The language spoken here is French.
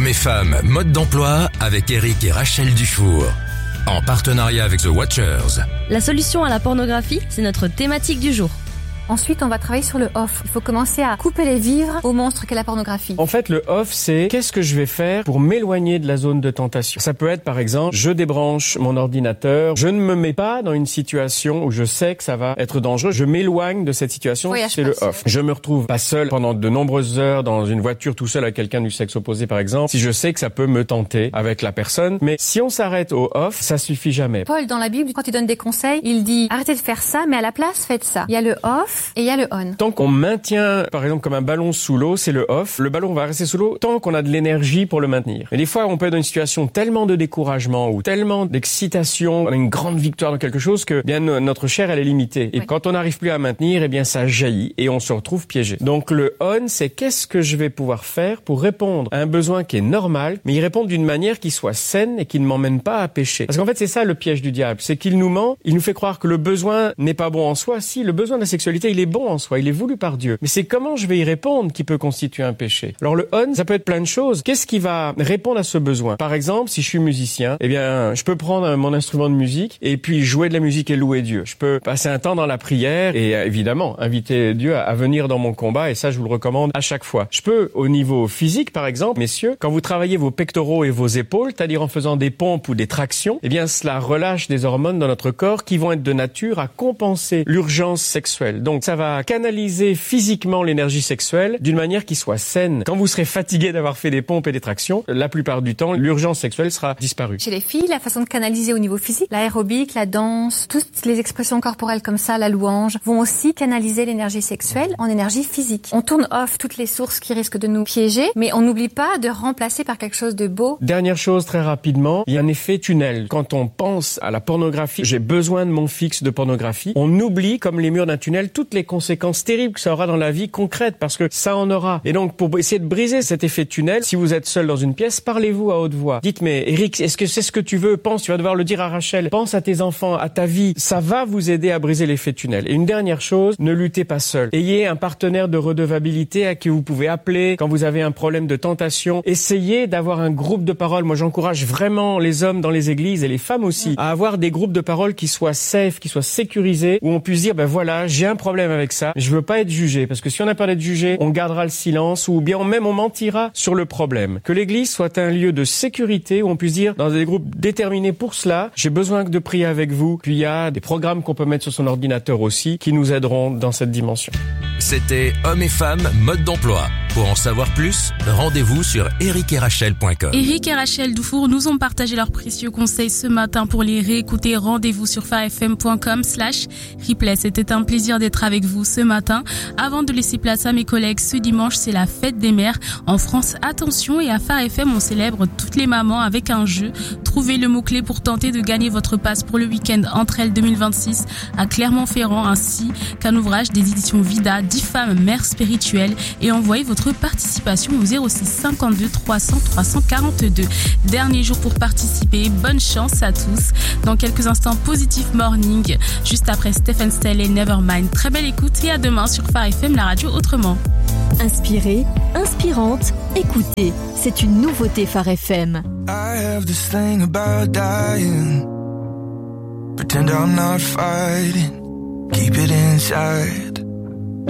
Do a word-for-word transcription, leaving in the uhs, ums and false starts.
Hommes et femmes, mode d'emploi avec Eric et Rachel Dufour. En partenariat avec The Watchers. La solution à la pornographie, c'est notre thématique du jour. Ensuite, on va travailler sur le off. Il faut commencer à couper les vivres au monstre qu'est la pornographie. En fait, le off, c'est qu'est-ce que je vais faire pour m'éloigner de la zone de tentation. Ça peut être, par exemple, je débranche mon ordinateur, je ne me mets pas dans une situation où je sais que ça va être dangereux, je m'éloigne de cette situation, Voyage c'est passé. Le off. Je me retrouve pas seul pendant de nombreuses heures dans une voiture tout seul avec quelqu'un du sexe opposé, par exemple, si je sais que ça peut me tenter avec la personne. Mais si on s'arrête au off, ça suffit jamais. Paul, dans la Bible, quand il donne des conseils, il dit arrêtez de faire ça, mais à la place, faites ça. Il y a le off et il y a le on. Tant qu'on maintient, par exemple, comme un ballon sous l'eau, c'est le off. Le ballon va rester sous l'eau tant qu'on a de l'énergie pour le maintenir. Mais des fois, on peut être dans une situation tellement de découragement ou tellement d'excitation, on a une grande victoire dans quelque chose que bien notre chair, elle est limitée. Et oui. Quand on n'arrive plus à maintenir, eh bien ça jaillit et on se retrouve piégé. Donc le on, c'est qu'est-ce que je vais pouvoir faire pour répondre à un besoin qui est normal, mais y répondre d'une manière qui soit saine et qui ne m'emmène pas à pécher. Parce qu'en fait, c'est ça le piège du diable, c'est qu'il nous ment, il nous fait croire que le besoin n'est pas bon en soi. Si, le besoin de la sexualité, il est bon en soi, il est voulu par Dieu. Mais c'est comment je vais y répondre qui peut constituer un péché. Alors le on, ça peut être plein de choses. Qu'est-ce qui va répondre à ce besoin? Par exemple, si je suis musicien, eh bien, je peux prendre mon instrument de musique et puis jouer de la musique et louer Dieu. Je peux passer un temps dans la prière et évidemment inviter Dieu à venir dans mon combat et ça, je vous le recommande à chaque fois. Je peux, au niveau physique, par exemple, messieurs, quand vous travaillez vos pectoraux et vos épaules, c'est-à-dire en faisant des pompes ou des tractions, eh bien, cela relâche des hormones dans notre corps qui vont être de nature à compenser l'urgence sexuelle. Donc, ça va canaliser physiquement l'énergie sexuelle d'une manière qui soit saine. Quand vous serez fatigué d'avoir fait des pompes et des tractions, la plupart du temps, l'urgence sexuelle sera disparue. Chez les filles, la façon de canaliser au niveau physique, l'aérobic, la danse, toutes les expressions corporelles comme ça, la louange, vont aussi canaliser l'énergie sexuelle en énergie physique. On tourne off toutes les sources qui risquent de nous piéger, mais on n'oublie pas de remplacer par quelque chose de beau. Dernière chose, très rapidement, il y a un effet tunnel. Quand on pense à la pornographie, j'ai besoin de mon fixe de pornographie, on oublie, comme les murs d'un tunnel, toutes les conséquences terribles que ça aura dans la vie concrète, parce que ça en aura. Et donc, pour essayer de briser cet effet tunnel, si vous êtes seul dans une pièce, parlez-vous à haute voix. Dites, mais Eric, est-ce que c'est ce que tu veux? Pense, tu vas devoir le dire à Rachel. Pense à tes enfants, à ta vie. Ça va vous aider à briser l'effet tunnel. Et une dernière chose, ne luttez pas seul. Ayez un partenaire de redevabilité à qui vous pouvez appeler quand vous avez un problème de tentation. Essayez d'avoir un groupe de parole. Moi, j'encourage vraiment les hommes dans les églises et les femmes aussi à avoir des groupes de parole qui soient safe, qui soient sécurisés, où on puisse dire, ben voilà, j'ai un problème avec ça. Je veux pas être jugé, parce que si on n'a pas d'être jugé, on gardera le silence ou bien même on mentira sur le problème. Que l'église soit un lieu de sécurité où on puisse dire dans des groupes déterminés pour cela, j'ai besoin de prier avec vous. Puis il y a des programmes qu'on peut mettre sur son ordinateur aussi qui nous aideront dans cette dimension. C'était Hommes et femmes, mode d'emploi. Pour en savoir plus, rendez-vous sur eric et rachel point com. Eric et Rachel Dufour nous ont partagé leurs précieux conseils ce matin. Pour les réécouter, rendez-vous sur farfm point com slash replay. C'était un plaisir d'être avec vous ce matin. Avant de laisser place à mes collègues, ce dimanche, c'est la fête des mères en France. Attention, et à Phare F M, on célèbre toutes les mamans avec un jeu. Trouvez le mot-clé pour tenter de gagner votre passe pour le week-end Entre elles deux mille vingt-six à Clermont-Ferrand, ainsi qu'un ouvrage des éditions Vida, dix femmes mères spirituelles, et envoyez votre participation au zéro six cinquante-deux trois cents trois cent quarante-deux. Dernier jour pour participer. Bonne chance à tous. Dans quelques instants, Positive Morning, juste après Stephen Stills et Nevermind. Très belle écoute et à demain sur Phare F M, la radio autrement. Inspirée, inspirante, écoutez, c'est une nouveauté Phare F M. I have this thing about dying. Pretend I'm not fighting. Keep it inside.